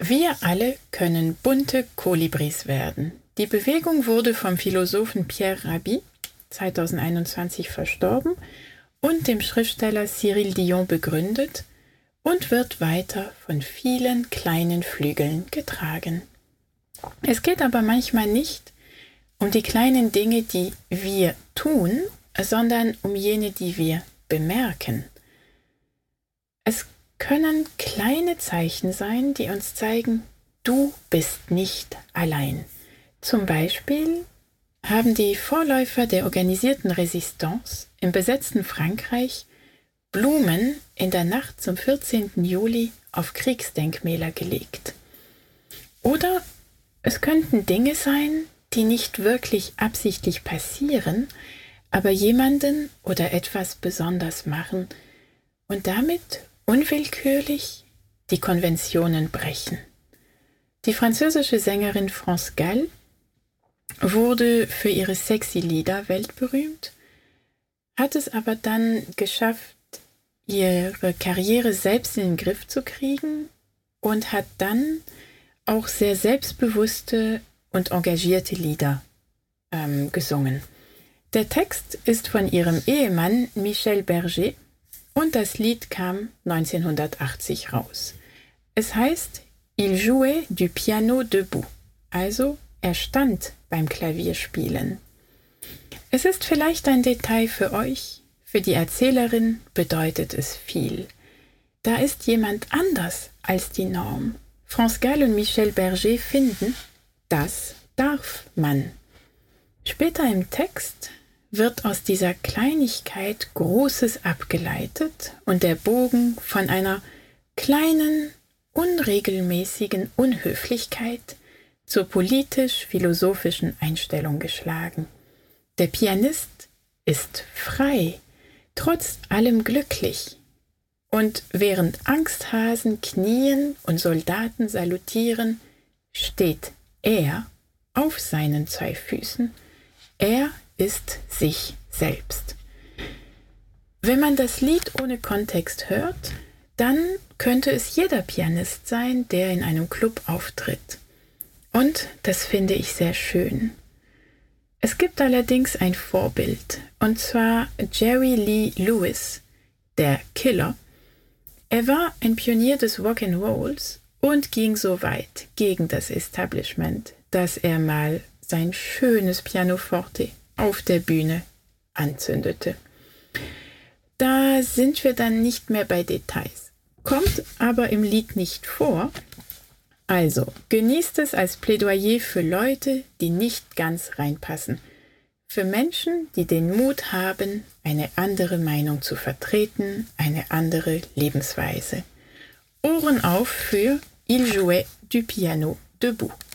Wir alle können bunte Kolibris werden. Die Bewegung wurde vom Philosophen Pierre Rabhi, 2021 verstorben, und dem Schriftsteller Cyril Dion begründet und wird weiter von vielen kleinen Flügeln getragen. Es geht aber manchmal nicht um die kleinen Dinge, die wir tun, sondern um jene, die wir bemerken. Es können kleine Zeichen sein, die uns zeigen, du bist nicht allein. Zum Beispiel haben die Vorläufer der organisierten Resistance im besetzten Frankreich Blumen in der Nacht zum 14. Juli auf Kriegsdenkmäler gelegt. Oder es könnten Dinge sein, die nicht wirklich absichtlich passieren, aber jemanden oder etwas besonders machen und damit unwillkürlich die Konventionen brechen. Die französische Sängerin France Gall wurde für ihre sexy Lieder weltberühmt, hat es aber dann geschafft, ihre Karriere selbst in den Griff zu kriegen und hat dann auch sehr selbstbewusste und engagierte Lieder gesungen. Der Text ist von ihrem Ehemann Michel Berger und das Lied kam 1980 raus. Es heißt Il jouait du piano debout, also er stand beim Klavierspielen. Es ist vielleicht ein Detail für euch, für die Erzählerin bedeutet es viel. Da ist jemand anders als die Norm. France Gall und Michel Berger finden, das darf man. Später im Text wird aus dieser Kleinigkeit Großes abgeleitet und der Bogen von einer kleinen, unregelmäßigen Unhöflichkeit zur politisch-philosophischen Einstellung geschlagen. Der Pianist ist frei, trotz allem glücklich. Und während Angsthasen knien und Soldaten salutieren, steht er auf seinen 2 Füßen. Er ist sich selbst. Wenn man das Lied ohne Kontext hört, dann könnte es jeder Pianist sein, der in einem Club auftritt. Und das finde ich sehr schön. Es gibt allerdings ein Vorbild, und zwar Jerry Lee Lewis, der Killer. Er war ein Pionier des Rock'n'Rolls und ging so weit gegen das Establishment, dass er mal sein schönes Pianoforte auf der Bühne anzündete. Da sind wir dann nicht mehr bei Details. Kommt aber im Lied nicht vor. Also, genießt es als Plädoyer für Leute, die nicht ganz reinpassen. Für Menschen, die den Mut haben, eine andere Meinung zu vertreten, eine andere Lebensweise. Ohren auf für Il jouait du piano debout.